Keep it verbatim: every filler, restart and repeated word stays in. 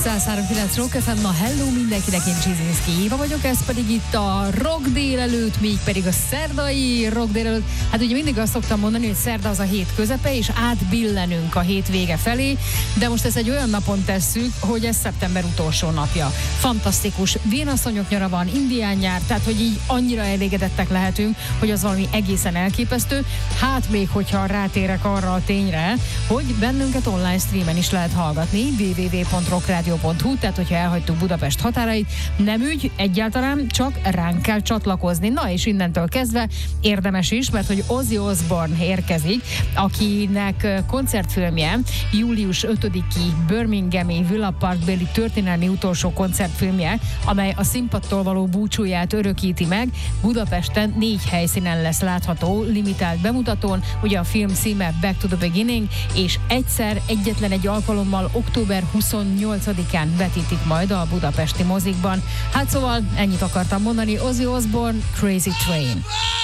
száz három kilenc Rock ef em, na hello mindenkinek, én Csizinszki Éva vagyok, ez pedig itt a Rock délelőtt, még pedig a szerdai Rock délelőtt. Hát ugye mindig azt szoktam mondani, hogy szerda az a hét közepe, és átbillenünk a hét vége felé, de most ezt egy olyan napon tesszük, hogy ez szeptember utolsó napja. Fantasztikus, vénasszonyok nyara van, indián nyár, tehát hogy így annyira elégedettek lehetünk, hogy az valami egészen elképesztő. Hát még hogyha rátérek arra a tényre, hogy bennünket online streamen is lehet hallgatni, double-u double-u double-u pont rock radio pont hu, tehát hogyha elhagytuk Budapest határait, nem ügy, egyáltalán csak ránk kell csatlakozni. Na és innentől kezdve érdemes is, mert hogy Ozzy Osbourne érkezik, akinek koncertfilmje július ötödiki Birminghami Villa Park-beli történelmi utolsó koncertfilmje, amely a színpadtól való búcsúját örökíti meg. Budapesten négy helyszínen lesz látható, limitált bemutatón, ugye a film címe Back to the Beginning, és egyszer, egyetlen egy alkalommal október huszonnyolcadikán vetítik majd a budapesti mozikban. Hát szóval ennyit akartam mondani, Ozzy Osbourne, Crazy Train.